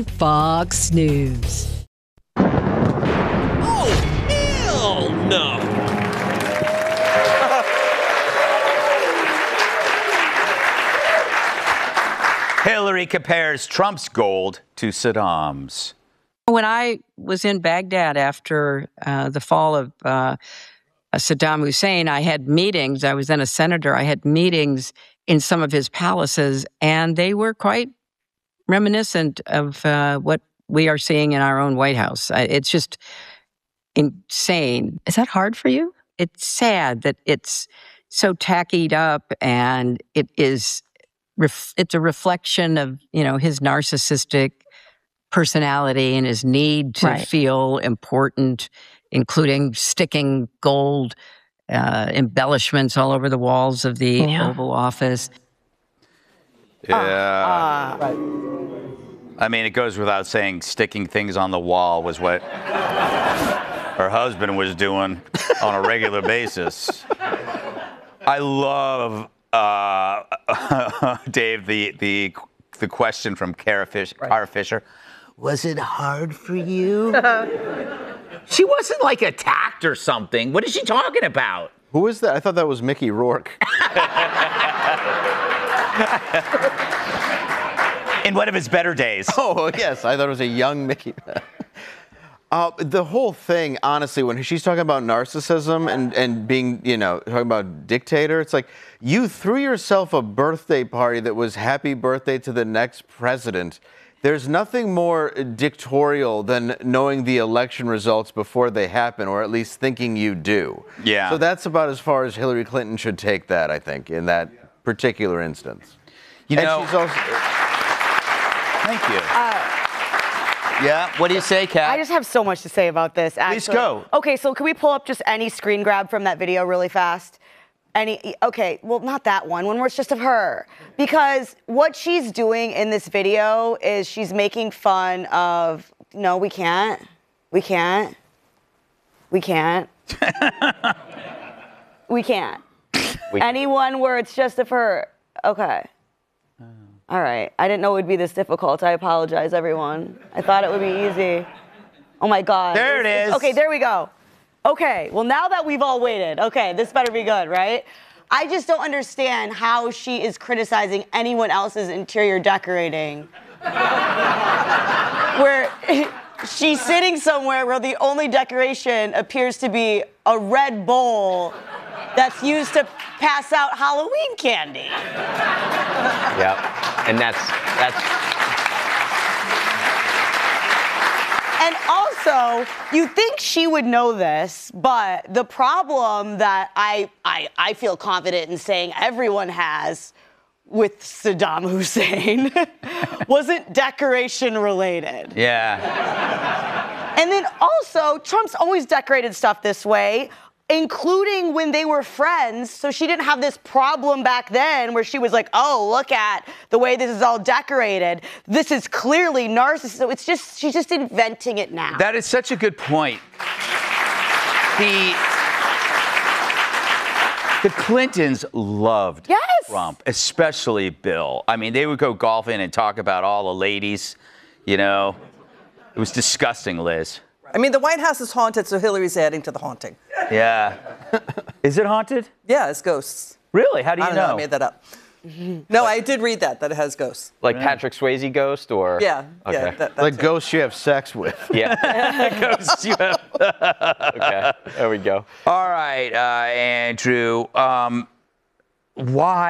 Fox News. Oh, hell no! Hillary compares Trump's gold to Saddam's. When I was in Baghdad after the fall of Saddam Hussein, I had meetings. I was then a senator. I had meetings in some of his palaces, and they were quite reminiscent of what we are seeing in our own White House. It's just insane. Is that hard for you? It's sad that it's so tackied up, and it is. It's a reflection of his narcissistic personality and his need to feel important, including sticking gold embellishments all over the walls of the Oval Office. Yeah. I mean, it goes without saying, sticking things on the wall was what her husband was doing on a regular basis. I love, Dave, the question from Cara Fisher. Was it hard for you? She wasn't like attacked or something. What is she talking about? Who is that? I thought that was Mickey Rourke. In one of his better days. Oh, yes. I thought it was a young Mickey. The whole thing, honestly, when she's talking about narcissism and being, talking about dictator, it's like you threw yourself a birthday party that was happy birthday to the next president. There's nothing more dictatorial than knowing the election results before they happen, or at least thinking you do. Yeah. So that's about as far as Hillary Clinton should take that, I think, in that particular instance. She's also... Thank you. Yeah, what do you say, Kat? I just have so much to say about this, actually. Please go. Okay, so can we pull up just any screen grab from that video really fast? Okay, well, not that one where it's just of her. Because what she's doing in this video is she's making fun of, no, we can't. We can't. We can't. We can't. Anyone where it's just of her. Okay. All right. I didn't know it would be this difficult. I apologize, everyone. I thought it would be easy. Oh, my God. There it is. Okay, there we go. Okay, well, now that we've all waited, okay, this better be good, right? I just don't understand how she is criticizing anyone else's interior decorating. Where she's sitting somewhere where the only decoration appears to be a red bowl that's used to pass out Halloween candy. Yep, and that's... And also, you think she would know this, but the problem that I feel confident in saying everyone has with Saddam Hussein wasn't decoration related. Yeah. And then also, Trump's always decorated stuff this way, including when they were friends. So she didn't have this problem back then where she was like, oh, look at the way this is all decorated. This is clearly narcissism. So it's just, she's just inventing it now. That is such a good point. The Clintons loved Trump, especially Bill. I mean, they would go golfing and talk about all the ladies, It was disgusting, Liz. I mean, the White House is haunted, so Hillary's adding to the haunting. Yeah. Is it haunted? Yeah, it's ghosts. Really? How do you I don't know? I made that up. No, I did read that it has ghosts. Like Patrick Swayze ghost, or? Yeah. Okay. Yeah, like ghosts you have sex with. Yeah. Ghosts you have. Okay, there we go. All right, Andrew. Why?